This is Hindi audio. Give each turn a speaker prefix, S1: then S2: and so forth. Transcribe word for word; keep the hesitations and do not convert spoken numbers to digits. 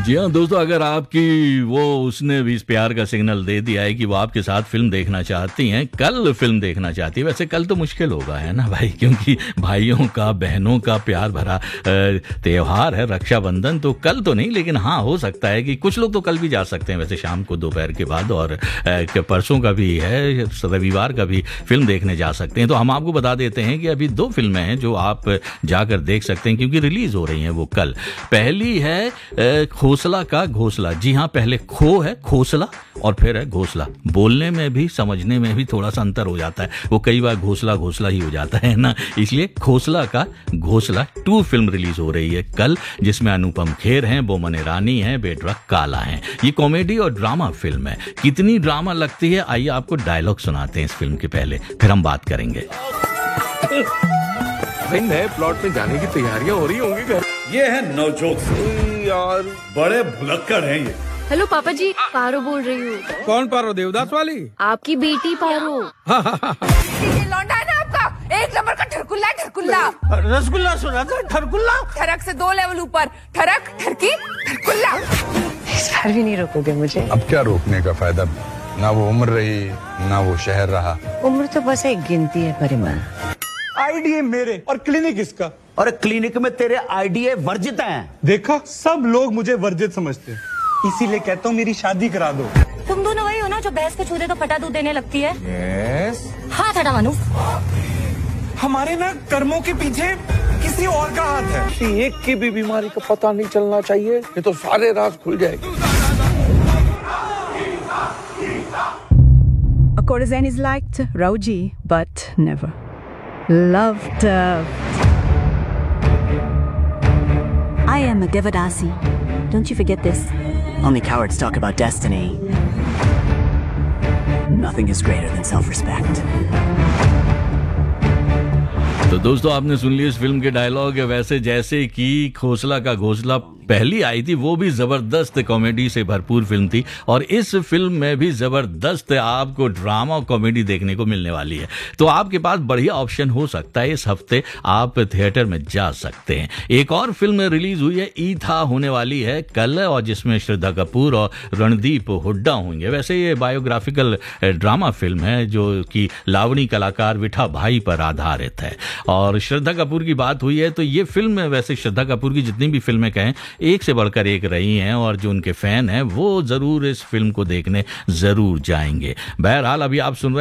S1: जी हाँ दोस्तों, अगर आपकी वो उसने भी इस प्यार का सिग्नल दे दिया है कि वो आपके साथ फिल्म देखना चाहती हैं, कल फिल्म देखना चाहती है, वैसे कल तो मुश्किल होगा है ना भाई, क्योंकि भाइयों का बहनों का प्यार भरा त्यौहार है रक्षाबंधन, तो कल तो नहीं, लेकिन हाँ हो सकता है कि कुछ लोग तो कल भी जा सकते हैं वैसे शाम को दोपहर के बाद, और परसों का भी है, रविवार का भी फिल्म देखने जा सकते हैं। तो हम आपको बता देते हैं कि अभी दो फिल्में हैं जो आप जाकर देख सकते हैं क्योंकि रिलीज हो रही हैं वो कल। पहली है घोंसला का घोंसला। जी हाँ, पहले खो है घोंसला और फिर है घोंसला। बोलने में भी समझने में भी थोड़ा सा अंतर हो जाता है, वो कई बार घोंसला घोंसला ही हो जाता है ना, इसलिए घोंसला का घोंसला टू फिल्म रिलीज हो रही है कल, जिसमें अनुपम खेर हैं, बोमन ईरानी हैं, बेटरा काला हैं। ये कॉमेडी और ड्रामा फिल्म है। कितनी ड्रामा लगती है, आइए आपको डायलॉग सुनाते हैं इस फिल्म के पहले, फिर हम बात करेंगे।
S2: भाई नए प्लॉट में जाने की तैयारियां हो रही होंगी घर।
S3: ये है नवजोत सिंह यार, बड़े भुलक्कड़ हैं ये।
S4: हेलो पापा जी, पारो बोल रही हूँ।
S5: कौन पारो? देवदास वाली?
S4: आपकी बेटी पारो।
S6: ये लौंडा है ना आपका, एक नंबर का ठरकुल्ला है, ठरकुल्ला।
S5: रसगुल्ला सुना था, ठरकुल्ला।
S6: ठरक से दो लेवल ऊपर, ठरक ठरकी ठरकुल्ला।
S7: इस बार भी नहीं रोकोगे मुझे?
S8: अब क्या रोकने का फायदा, ना वो उम्र रही ना वो शहर रहा।
S7: उम्र तो बस एक गिनती है परिमल।
S5: आईडीए मेरे और क्लिनिक इसका।
S9: और क्लिनिक में तेरे आईडीए वर्जित हैं।
S5: देखा, सब लोग मुझे वर्जित समझते हैं, इसीलिए कहता हूँ मेरी शादी करा दो।
S4: तुम दोनों वही हो ना जो भैंस को छू दे तो फटा दूध देने लगती है?
S5: यस।
S4: हाथ हटा मानू।
S5: हमारे ना कर्मों के पीछे किसी और का हाथ है। किसी एक की भी बीमारी का पता नहीं चलना चाहिए, ये तो सारे राज खुल जाएंगे।
S10: A courtesan is liked, Rauji, but never loved.
S11: I am a Devadasi. Don't you forget this.
S9: Only cowards talk about destiny. Nothing is greater than self-respect.
S1: तो दोस्तों आपने सुन ली इस फिल्म के डायलॉग। वैसे जैसे कि घोंसला का घोंसला पहली आई थी, वो भी जबरदस्त कॉमेडी से भरपूर फिल्म थी, और इस फिल्म में भी जबरदस्त आपको ड्रामा और कॉमेडी देखने को मिलने वाली है। तो आपके पास बढ़िया ऑप्शन हो सकता है, इस हफ्ते आप थिएटर में जा सकते हैं। एक और फिल्म रिलीज हुई है, ईथा होने वाली है कल, और जिसमें श्रद्धा कपूर और रणदीप हुड्डा होंगे। वैसे ये बायोग्राफिकल ड्रामा फिल्म है जो कि लावणी कलाकार विठा भाई पर आधारित है। और श्रद्धा कपूर की बात हुई है तो ये फिल्म, वैसे श्रद्धा कपूर की जितनी भी फिल्में कहें एक से बढ़कर एक रही हैं, और जो उनके फैन हैं वो जरूर इस फिल्म को देखने जरूर जाएंगे। बहरहाल अभी आप सुन रहे